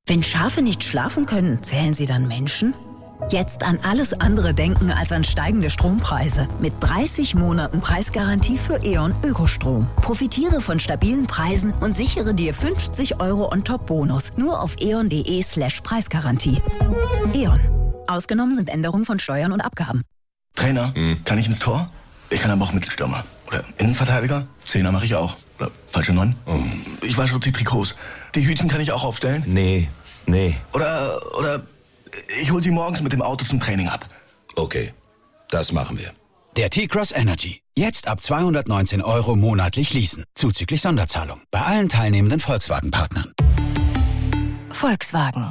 Wenn Schafe nicht schlafen können, zählen sie dann Menschen? Jetzt an alles andere denken als an steigende Strompreise. Mit 30 Monaten Preisgarantie für E.ON Ökostrom. Profitiere von stabilen Preisen und sichere dir 50 € on-top-Bonus. Nur auf eon.de/Preisgarantie. E.ON. Ausgenommen sind Änderungen von Steuern und Abgaben. Trainer, kann ich ins Tor? Ich kann aber auch Mittelstürmer. Oder Innenverteidiger? Zehner mache ich auch. Oder falsche 9? Ich wasche die Trikots. Die Hütchen kann ich auch aufstellen? Nee. Oder ich hol sie morgens mit dem Auto zum Training ab. Okay, das machen wir. Der T-Cross Energy. Jetzt ab 219 € monatlich leasen. Zuzüglich Sonderzahlung. Bei allen teilnehmenden Volkswagen-Partnern. Volkswagen.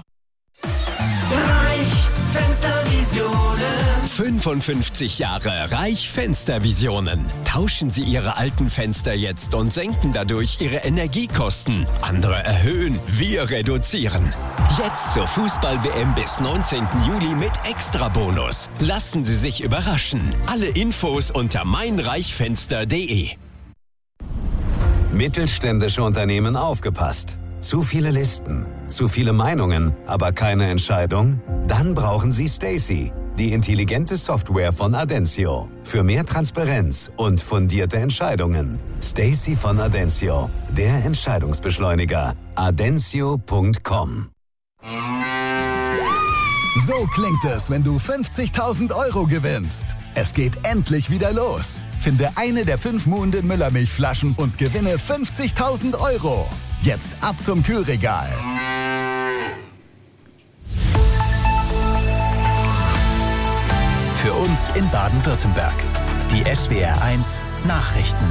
Reich Fenstervisionen. 55 Jahre Reich Fenstervisionen. Tauschen Sie Ihre alten Fenster jetzt und senken dadurch Ihre Energiekosten. Andere erhöhen, wir reduzieren. Jetzt zur Fußball-WM bis 19. Juli mit Extrabonus. Lassen Sie sich überraschen. Alle Infos unter meinreichfenster.de. Mittelständische Unternehmen aufgepasst. Zu viele Listen, zu viele Meinungen, aber keine Entscheidung? Dann brauchen Sie Stacey, die intelligente Software von Adencio. Für mehr Transparenz und fundierte Entscheidungen. Stacey von Adencio, der Entscheidungsbeschleuniger. Adencio.com. So klingt es, wenn du 50.000 € gewinnst. Es geht endlich wieder los. Finde eine der 5 Muhnden Müllermilchflaschen und gewinne 50.000 €. Jetzt ab zum Kühlregal. Für uns in Baden-Württemberg. Die SWR1 Nachrichten.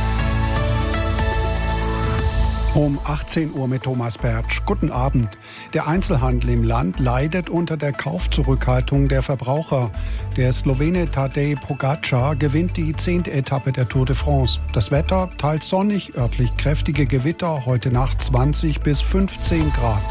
Um 18 Uhr mit Thomas Bertsch. Guten Abend. Der Einzelhandel im Land leidet unter der Kaufzurückhaltung der Verbraucher. Der Slowene Tadej Pogačar gewinnt die 10. Etappe der Tour de France. Das Wetter teils sonnig, örtlich kräftige Gewitter, heute Nacht 20 bis 15 Grad.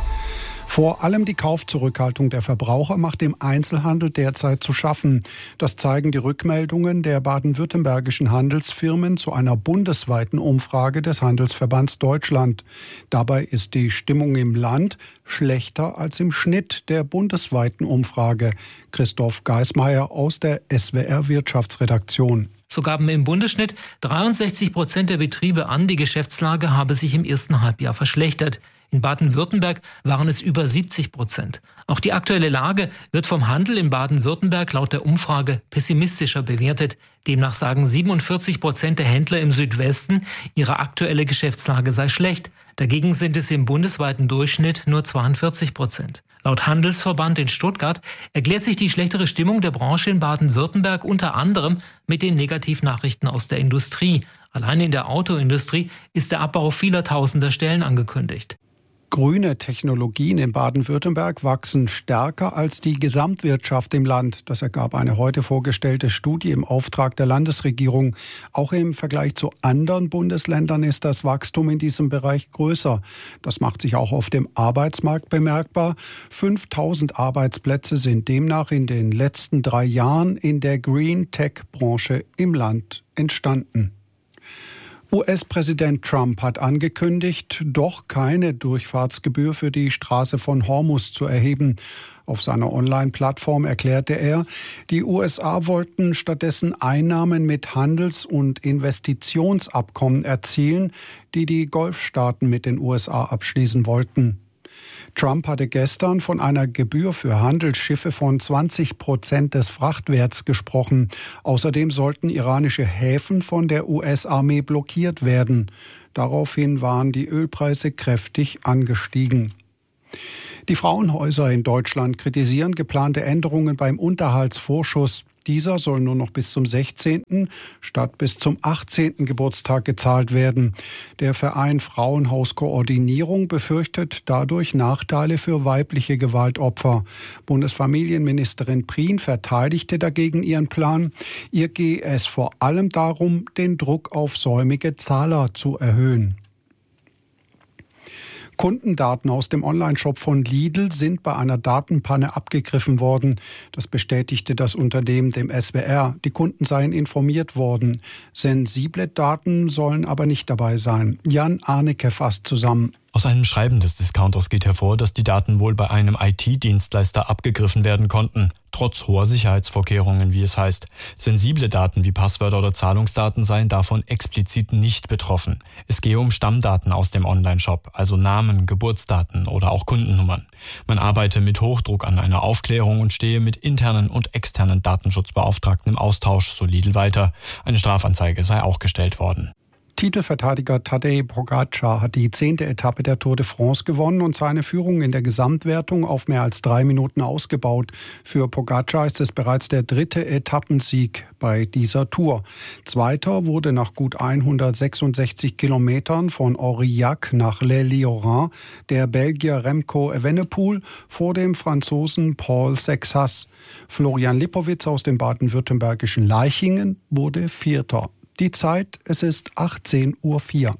Vor allem die Kaufzurückhaltung der Verbraucher macht dem Einzelhandel derzeit zu schaffen. Das zeigen die Rückmeldungen der baden-württembergischen Handelsfirmen zu einer bundesweiten Umfrage des Handelsverbands Deutschland. Dabei ist die Stimmung im Land schlechter als im Schnitt der bundesweiten Umfrage. Christoph Geismeier aus der SWR Wirtschaftsredaktion. So gaben im Bundesschnitt 63% der Betriebe an, die Geschäftslage habe sich im ersten Halbjahr verschlechtert. In Baden-Württemberg waren es über 70%. Auch die aktuelle Lage wird vom Handel in Baden-Württemberg laut der Umfrage pessimistischer bewertet. Demnach sagen 47% der Händler im Südwesten, ihre aktuelle Geschäftslage sei schlecht. Dagegen sind es im bundesweiten Durchschnitt nur 42%. Laut Handelsverband in Stuttgart erklärt sich die schlechtere Stimmung der Branche in Baden-Württemberg unter anderem mit den Negativnachrichten aus der Industrie. Allein in der Autoindustrie ist der Abbau vieler tausender Stellen angekündigt. Grüne Technologien in Baden-Württemberg wachsen stärker als die Gesamtwirtschaft im Land. Das ergab eine heute vorgestellte Studie im Auftrag der Landesregierung. Auch im Vergleich zu anderen Bundesländern ist das Wachstum in diesem Bereich größer. Das macht sich auch auf dem Arbeitsmarkt bemerkbar. 5.000 Arbeitsplätze sind demnach in den letzten 3 Jahren in der Green Tech-Branche im Land entstanden. US-Präsident Trump hat angekündigt, doch keine Durchfahrtsgebühr für die Straße von Hormuz zu erheben. Auf seiner Online-Plattform erklärte er, die USA wollten stattdessen Einnahmen mit Handels- und Investitionsabkommen erzielen, die die Golfstaaten mit den USA abschließen wollten. Trump hatte gestern von einer Gebühr für Handelsschiffe von 20% des Frachtwerts gesprochen. Außerdem sollten iranische Häfen von der US-Armee blockiert werden. Daraufhin waren die Ölpreise kräftig angestiegen. Die Frauenhäuser in Deutschland kritisieren geplante Änderungen beim Unterhaltsvorschuss. Dieser soll nur noch bis zum 16. statt bis zum 18. Geburtstag gezahlt werden. Der Verein Frauenhauskoordinierung befürchtet dadurch Nachteile für weibliche Gewaltopfer. Bundesfamilienministerin Prien verteidigte dagegen ihren Plan. Ihr gehe es vor allem darum, den Druck auf säumige Zahler zu erhöhen. Kundendaten aus dem Onlineshop von Lidl sind bei einer Datenpanne abgegriffen worden. Das bestätigte das Unternehmen dem SWR. Die Kunden seien informiert worden. Sensible Daten sollen aber nicht dabei sein. Jan Arnecke fasst zusammen. Aus einem Schreiben des Discounters geht hervor, dass die Daten wohl bei einem IT-Dienstleister abgegriffen werden konnten, trotz hoher Sicherheitsvorkehrungen, wie es heißt. Sensible Daten wie Passwörter oder Zahlungsdaten seien davon explizit nicht betroffen. Es gehe um Stammdaten aus dem Online-Shop, also Namen, Geburtsdaten oder auch Kundennummern. Man arbeite mit Hochdruck an einer Aufklärung und stehe mit internen und externen Datenschutzbeauftragten im Austausch, so Lidl weiter. Eine Strafanzeige sei auch gestellt worden. Titelverteidiger Tadej Pogačar hat die 10. Etappe der Tour de France gewonnen und seine Führung in der Gesamtwertung auf mehr als 3 Minuten ausgebaut. Für Pogačar ist es bereits der 3. Etappensieg bei dieser Tour. Zweiter wurde nach gut 166 Kilometern von Aurillac nach Les Lioran der Belgier Remco Evenepoel vor dem Franzosen Paul Sexas. Florian Lipowitz aus dem baden-württembergischen Laichingen wurde Vierter. Die Zeit, es ist 18:04 Uhr. Hier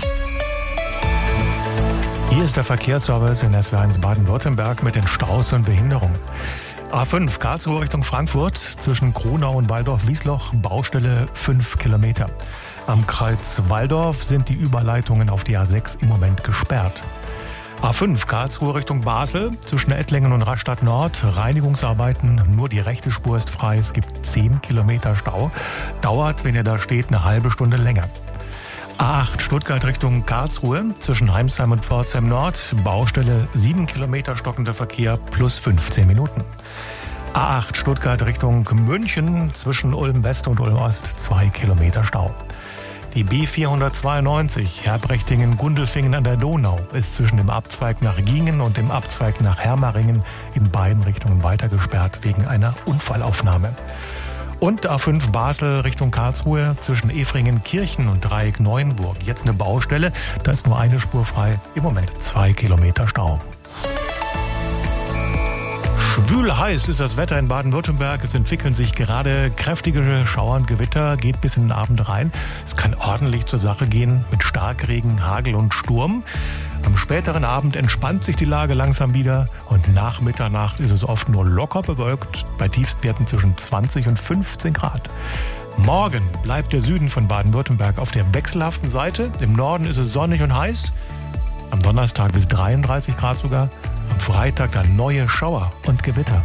ist der Verkehrsservice in SWR1 Baden-Württemberg mit den Staus und Behinderungen. A5 Karlsruhe Richtung Frankfurt zwischen Kronau und Waldorf-Wiesloch, Baustelle 5 Kilometer. Am Kreuz Walldorf sind die Überleitungen auf die A6 im Moment gesperrt. A5 Karlsruhe Richtung Basel zwischen Ettlingen und Rastatt Nord. Reinigungsarbeiten, nur die rechte Spur ist frei. Es gibt 10 Kilometer Stau. Dauert, wenn ihr da steht, eine halbe Stunde länger. A8 Stuttgart Richtung Karlsruhe zwischen Heimsheim und Pforzheim Nord. Baustelle 7 Kilometer stockender Verkehr plus 15 Minuten. A8 Stuttgart Richtung München zwischen Ulm West und Ulm Ost 2 Kilometer Stau. Die B492 Herbrechtingen-Gundelfingen an der Donau ist zwischen dem Abzweig nach Giengen und dem Abzweig nach Hermaringen in beiden Richtungen weiter gesperrt wegen einer Unfallaufnahme. Und A5 Basel Richtung Karlsruhe zwischen Efringen-Kirchen und Dreieck-Neuenburg. Jetzt eine Baustelle, da ist nur eine Spur frei, im Moment 2 Kilometer Stau. Schwül heiß ist das Wetter in Baden-Württemberg. Es entwickeln sich gerade kräftige Schauer und Gewitter, geht bis in den Abend rein. Es kann ordentlich zur Sache gehen mit Starkregen, Hagel und Sturm. Am späteren Abend entspannt sich die Lage langsam wieder und nach Mitternacht ist es oft nur locker bewölkt, bei Tiefstwerten zwischen 20 und 15 Grad. Morgen bleibt der Süden von Baden-Württemberg auf der wechselhaften Seite. Im Norden ist es sonnig und heiß. Am Donnerstag bis 33 Grad sogar. Am Freitag dann neue Schauer und Gewitter.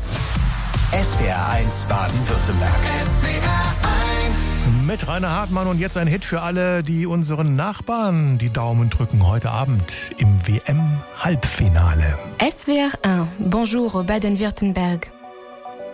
SWR1 Baden-Württemberg. SWR1. Mit Rainer Hartmann und jetzt ein Hit für alle, die unseren Nachbarn die Daumen drücken heute Abend im WM-Halbfinale. SWR1, bonjour Baden-Württemberg.